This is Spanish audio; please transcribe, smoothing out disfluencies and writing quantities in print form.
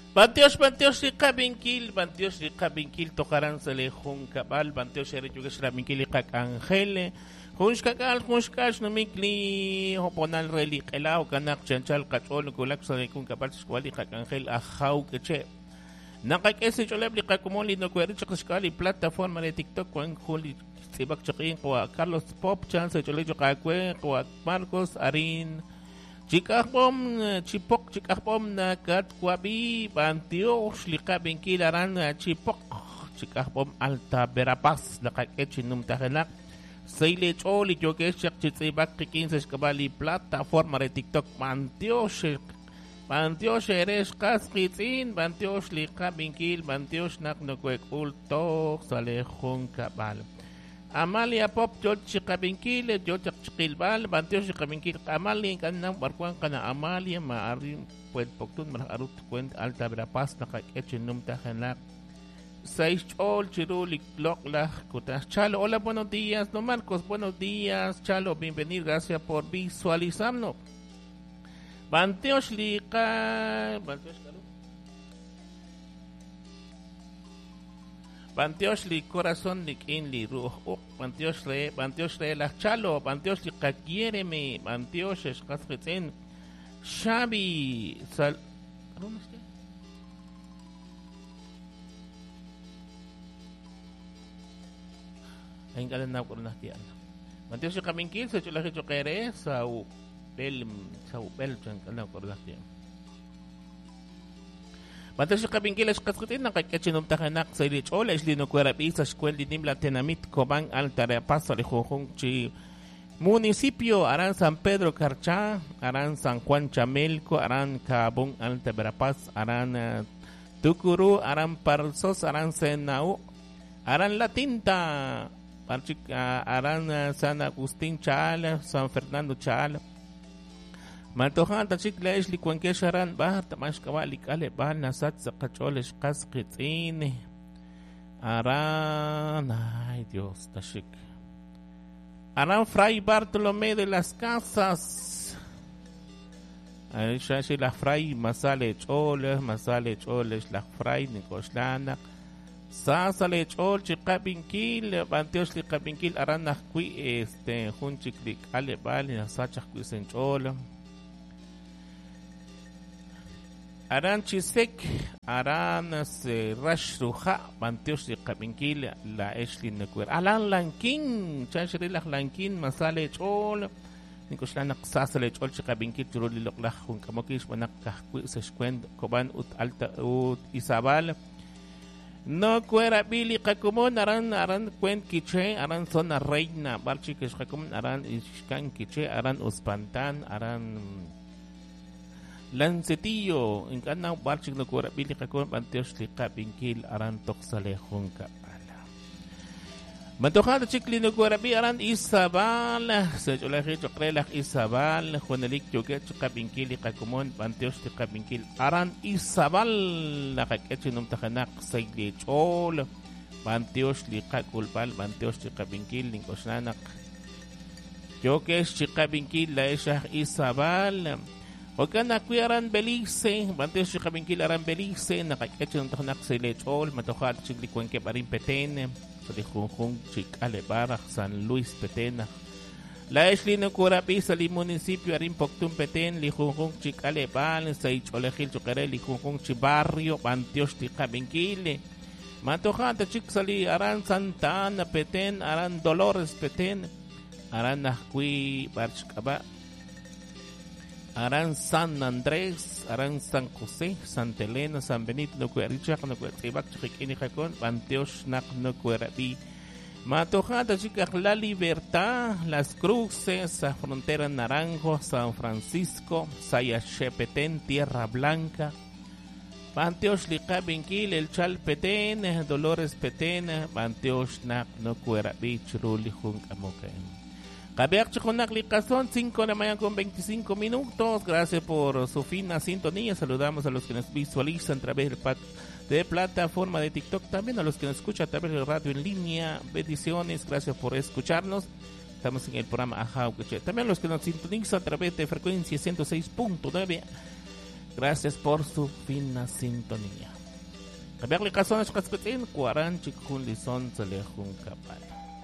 Bantios Rika Binkil tocaran se le jun cabal, Bantios Erechugis Rabinkil Angele, Hunskash no mikli, Hoponal Relic, Ela, Kanak Chanchal, Kachol, Kulak, Salekun Kabal, Squali, Angel, Ahau, Keche. Nakakese Cholebli Kakumoli, no Querichakali, plataforma de TikTok, Juan Juli, Sibak Chakin, Carlos Pop, Chance, Cholejo Kakwe, Marcos, Arin. Chikahpom na Katwabi, Bantios, Lika Benkilaran, Chipok, Chikahpom Alta Verapaz, la Kakechinum Tahenak, Saile Choli, Jogeshak, Chitzibak, 15 Kabali, plataforma de TikTok, Bantios, Eres Kaskitzin, Bantios, Lika Benkil, Bantios, Naknokwek, Ulto, Salejun Kabal. Amalia Pop, George Chikabinkil, George Chikilbal, Bantio Chikabinkil, Amalia, Kanang, Barquan, Kana Amalia, Maarim, Puet Poctun, Mararut, Quent, Alta Verapaz, Nakachinum Tahanak, Seis Chol, Chiruli, Lokla, Kutas, Chalo, hola, buenos días, no Marcos, buenos días, Chalo, bienvenido, gracias por visualizarnos. Bantio Shlika, Bantios li corazón li kin li ruh Bantios re la chalo Bantios li kakiereme Bantios es kasretzen Xavi sal ¿dónde está? Ay galan na ko na tiyan Bantios li kaminkil sa chula hecho kere sa bel chan kana ko na tiyan Bantas yung kabingkilas katkutin ng kakachinum takanak sa ilich ola isli no kwerapi sa eskwel di nimla tenamit kobang altarepas sa lihukong chi munisipyo aran San Pedro Carcha aran San Juan Chamelco aran Kabong Alta Verapaz aran Tukuru aran Parsos aran Senao aran La Tinta aran San Agustín Chaal San Fernando Chaal Matohan tachik laish li kwankesharan bahar tamash kawalik ale bahal nasat sa kacholes kaskitin aran ay Dios tashik aran Fray Bartolomé de las Casas ay shashi la Fray masale choles la Fray nikoslanak sasale chol chikabinkil bantios li kabinkil aran nakwi hunchik lik ale bahal nasachak kwisen chol Aran Chisek, Aran Rashruja, Bantios de Kabinkil, la Eshlin Nequer. Alan Lankin, Chanshrilach Lankin, Masale Chol, Nikoslan Sasale Chol, Chikabinkil, Churuli Loklach, Hunkamokis, Wanakakwi, Seshquend, Koban Ut Alta Ut Isabal. No cuera Billy Kakumon, Aran Quen Kiche, Aran Zona Reina, Barchikes Kakumon, Aran Ishkan Kiche, Aran Uspantan, Aran. Lancetillo, en canal Barchik no cura Billy Kakon, Bantios Lika Binkil, Aran Toxalejun Kapala. Mantojada Chikli no cura Aran Isabal, Sejolaje Chokrelach Isabal, Juanelik Yoget Kabinkil, Kakumon, Bantios Lika Binkil, Aran Isabal, la Kakechinum Tahanak, Saili Chol, Bantios Lika Kulpal, Bantios Lika Binkil, Linkosnanak. Yokesh Chikabinkil, la Eshah Isabal. Wakana kuyaran Belize, Bantios Chikabinkil aran Belize, nakaketcho ng tahanak sa Lechol, Matokat Chiklikwan ke parin Peten, sa Lihunghung Chik Alebarak, San Luis Peten. Laeshli ng Kurapi sa munisipyo arin Poktum Peten, Lihunghung Chik Alebal, sa Icholehil Chukare, Lihunghung Chibarrio, Bantios Chikabinkil. Matokat Chik Sali aran Santana Peten, aran Dolores Peten, aran Nakwi Barchkaba. Aran San Andrés, Aran San José, Santa Elena, San Benito, no cuerichak, no cuertibak, chikini jakon, Banteos, nak no cuerabi. Matojata, chicas, La Libertad, Las Cruces, Sa Frontera Naranjo, San Francisco, Sayachepetén, Tierra Blanca, Banteos, Licabinkil, El Chal Petén, Dolores Petén, Banteos, nak no cuerabi, churuli, junk amoken. Kabeak Choconac Licazón, 5 de la mañana con 25 minutos. Gracias por su fina sintonía. Saludamos a los que nos visualizan a través de plataforma de TikTok. También a los que nos escuchan a través de radio en línea. Bendiciones, gracias por escucharnos. Estamos en el programa Ajá. También a los que nos sintonizan a través de frecuencia 106.9 Gracias por su fina sintonía. Kabyak li kason as kaskutin, kuaran chikun lison sa lehong kapal.